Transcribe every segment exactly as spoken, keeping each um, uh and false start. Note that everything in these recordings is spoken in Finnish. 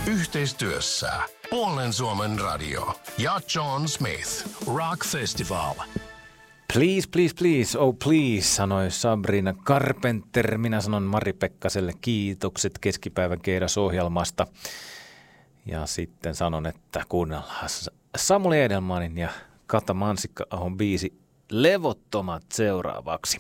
Yhteistyössä Puolen Suomen radio ja John Smith Rock Festival. Please, please, please, oh please, sanoi Sabrina Carpenter. Minä sanon Mari Pekkaselle kiitokset keskipäivän keirasohjelmasta. Ja sitten sanon, että kuunnellaan Samuli Edelmanin ja Kata Mansikka-ahon biisi Levottomat seuraavaksi.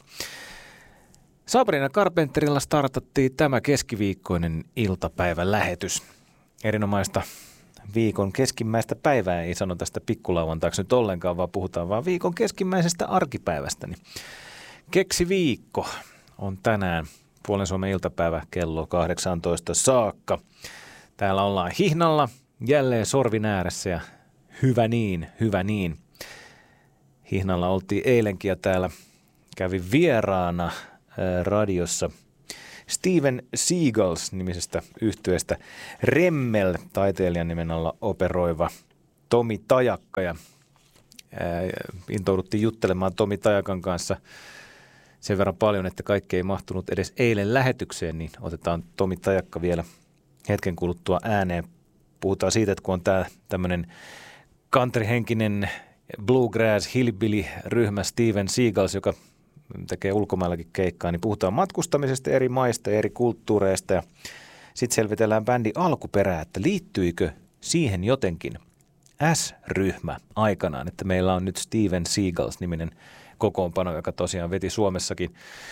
Sabrina Carpenterilla startattiin tämä keskiviikkoinen iltapäivän lähetys. Erinomaista viikon keskimmäistä päivää ei sano tästä pikkulauantaiksi nyt ollenkaan, vaan puhutaan vaan viikon keskimmäisestä arkipäivästä. Keksi viikko on tänään Puolen Suomen iltapäivä kello kahdeksantoista saakka. Täällä ollaan hihnalla, jälleen sorvin ääressä ja hyvä niin, hyvä niin. Hihnalla oltiin eilenkin ja täällä kävi vieraana ää, radiossa Steven Seagals-nimisestä yhtyeestä Remmel, taiteilijan nimen alla operoiva Tomi Tajakka. Ja ää, intouduttiin juttelemaan Tomi Tajakan kanssa sen verran paljon, että kaikki ei mahtunut edes eilen lähetykseen, niin otetaan Tomi Tajakka vielä hetken kuluttua ääneen. Puhutaan siitä, että kun on tämä tämmöinen countryhenkinen bluegrass hillbilly-ryhmä Steven Seagals, joka tekee ulkomaillakin keikkaa, niin puhutaan matkustamisesta eri maista ja eri kulttuureista ja sitten selvitellään bändin alkuperää, että liittyykö siihen jotenkin S-ryhmä aikanaan, että meillä on nyt Steven Seagals-niminen kokoonpano, joka tosiaan veti Suomessakin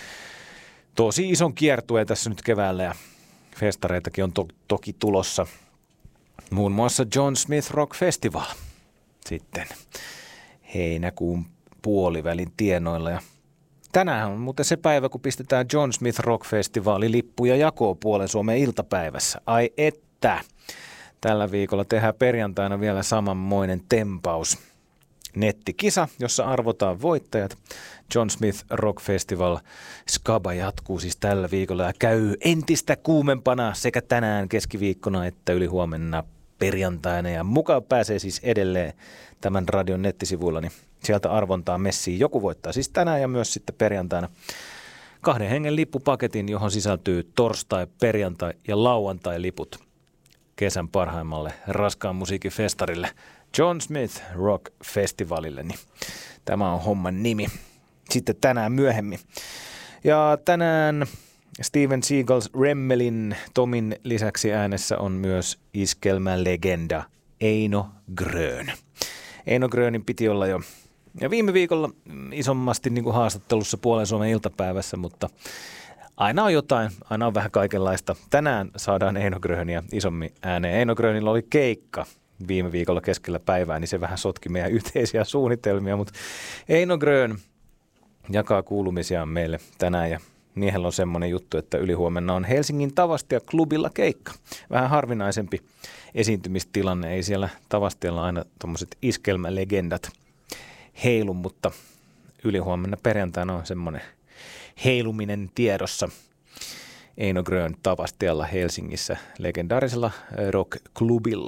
tosi ison kiertueen tässä nyt keväällä ja festareitakin on to- toki tulossa. Muun muassa John Smith Rock Festival sitten heinäkuun puolivälin tienoilla. Ja tänään on muuten se päivä, kun pistetään John Smith Rock Festivalin lippuja jakoon Puolen Suomen iltapäivässä. Ai että! Tällä viikolla tehdään perjantaina vielä samanmoinen tempaus. Nettikisa, jossa arvotaan voittajat. John Smith Rock Festival Skaba jatkuu siis tällä viikolla ja käy entistä kuumempana sekä tänään keskiviikkona että ylihuomenna perjantaina. Ja mukaan pääsee siis edelleen tämän radion nettisivuilla, niin sieltä arvontaa messiin. Joku voittaa siis tänään ja myös sitten perjantaina kahden hengen lippupaketin, johon sisältyy torstai, perjantai ja lauantai liput kesän parhaimmalle raskaan musiikin festarille John Smith Rock Festivalille. Niin tämä on homman nimi. Sitten tänään myöhemmin. Ja tänään Steven Seagals Remmelin Tomin lisäksi äänessä on myös iskelmälegenda Eino Grön. Eino Grönin piti olla jo ja viime viikolla isommasti niin kuin haastattelussa Puolen Suomen iltapäivässä, mutta aina on jotain, aina on vähän kaikenlaista. Tänään saadaan Eino Gröniä isommin ääneen. Eino Grönillä oli keikka viime viikolla keskellä päivää, niin se vähän sotki meidän yhteisiä suunnitelmia, mutta Eino Grön jakaa kuulumisiaan meille tänään ja miehellä on semmoinen juttu, että ylihuomenna on Helsingin Tavastia klubilla keikka. Vähän harvinaisempi esiintymistilanne, ei siellä Tavastialla aina tommoset iskelmälegendat heilu, mutta ylihuomenna perjantaina on semmoinen heiluminen tiedossa. Eino Grön Tavastialla Helsingissä legendaarisella rock-klubilla.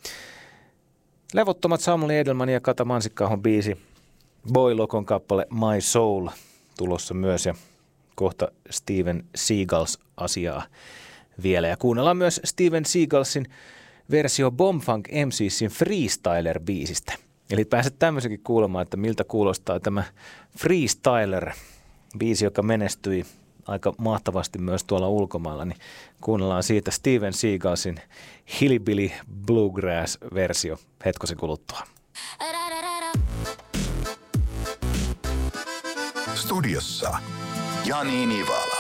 Levottomat Samuli Edelman ja Kata Mansikka-ahon biisi Boy Locon kappale My Soul tulossa myös ja kohta Steven Seagals asiaa vielä. Ja kuunnellaan myös Steven Seagalsin versio Bombfunk M C:sin Freestyler-biisistä. Eli pääset tämmöisenkin kuulemaan, että miltä kuulostaa tämä Freestyler-biisi, joka menestyi aika mahtavasti myös tuolla ulkomailla. Niin kuunnellaan siitä Steven Seagalsin Hillbilly Bluegrass-versio hetkosen kuluttua. Studiossa Jani Nivala.